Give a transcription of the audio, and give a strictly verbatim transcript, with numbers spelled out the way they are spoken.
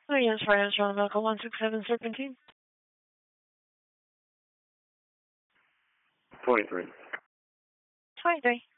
Oh, yes, for Astron Medical one six seven Serpentine. twenty-three. twenty-three.